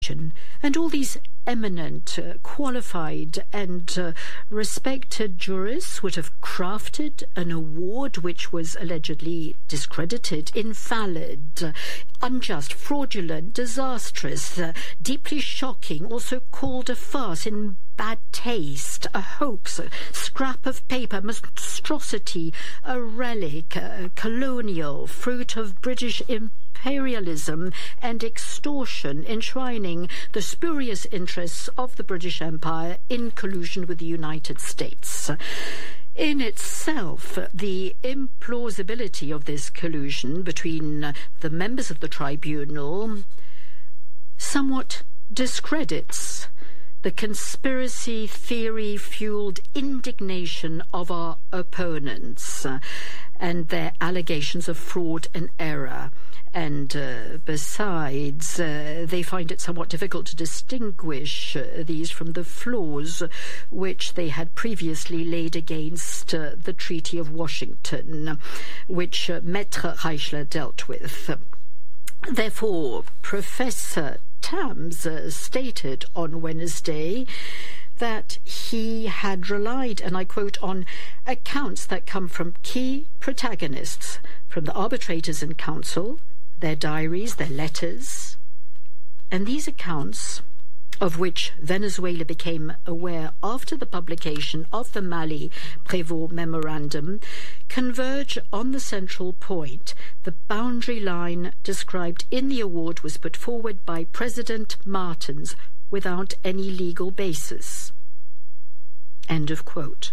question. And all these eminent, qualified and respected jurists would have crafted an award which was allegedly discredited, invalid, unjust, fraudulent, disastrous, deeply shocking, also called a farce, in bad taste, a hoax, a scrap of paper, monstrosity, a relic, colonial, fruit of British imperialism and extortion, enshrining the spurious interests of the British Empire in collusion with the United States. In itself, the implausibility of this collusion between the members of the tribunal somewhat discredits the conspiracy theory-fueled indignation of our opponents and their allegations of fraud and error. And besides, they find it somewhat difficult to distinguish these from the flaws which they had previously laid against the Treaty of Washington, which Maître Reichler dealt with. Therefore, Professor Tams stated on Wednesday that he had relied, and I quote, on accounts that come from key protagonists, from the arbitrators and counsel, their diaries, their letters, and these accounts, of which Venezuela became aware after the publication of the Malley-Prévost Memorandum, converge on the central point. The boundary line described in the award was put forward by President Martins without any legal basis. End of quote.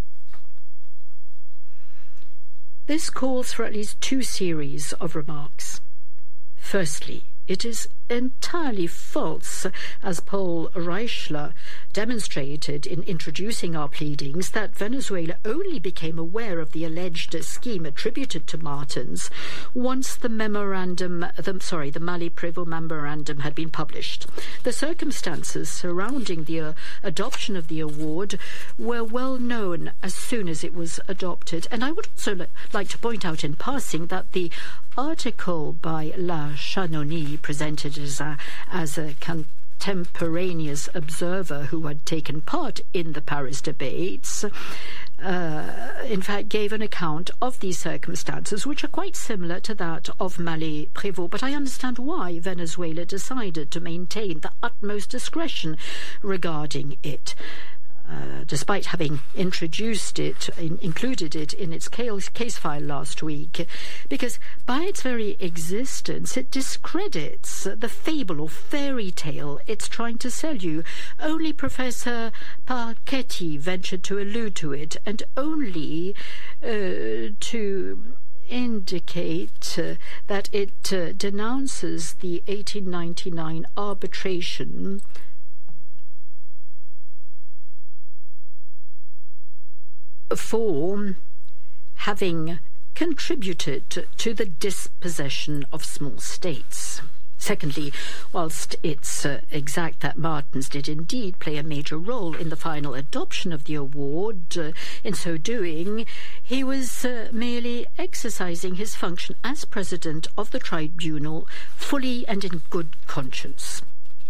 This calls for at least two series of remarks. Firstly, it is entirely false, as Paul Reichler demonstrated in introducing our pleadings, that Venezuela only became aware of the alleged scheme attributed to Martins once the Malley-Prévost Memorandum had been published. The circumstances surrounding the adoption of the award were well known as soon as it was adopted, and I would also like to point out in passing that the article by La Chanonie, presented as a contemporaneous observer who had taken part in the Paris debates, in fact gave an account of these circumstances, which are quite similar to that of Malley-Prévost. But I understand why Venezuela decided to maintain the utmost discretion regarding it, despite having included it in its case file last week, because by its very existence it discredits the fable or fairy tale it's trying to sell you. Only Professor Parchetti ventured to allude to it, and only to indicate that it denounces the 1899 arbitration for having contributed to the dispossession of small states. Secondly, whilst it's exact that Martins did indeed play a major role in the final adoption of the award, in so doing, he was merely exercising his function as president of the tribunal fully and in good conscience.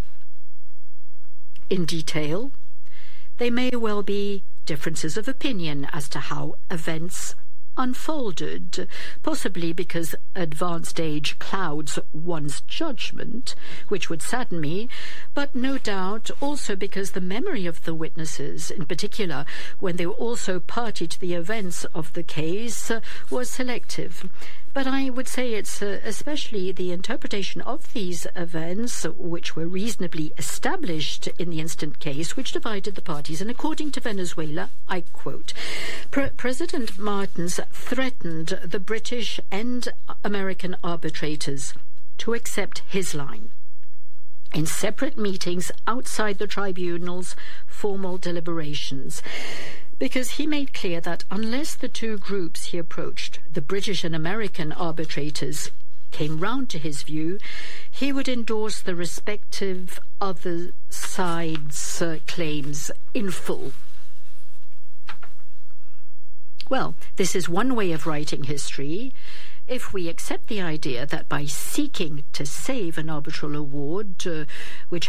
In detail, there may well be differences of opinion as to how events unfolded, possibly because advanced age clouds one's judgment, which would sadden me, but no doubt also because the memory of the witnesses, in particular when they were also party to the events of the case, was selective. But I would say it's especially the interpretation of these events, which were reasonably established in the instant case, which divided the parties. And according to Venezuela, I quote, President Martins threatened the British and American arbitrators to accept his line in separate meetings outside the tribunal's formal deliberations, because he made clear that unless the two groups he approached, the British and American arbitrators, came round to his view, he would endorse the respective other sides' claims in full. Well, this is one way of writing history. If we accept the idea that by seeking to save an arbitral award, which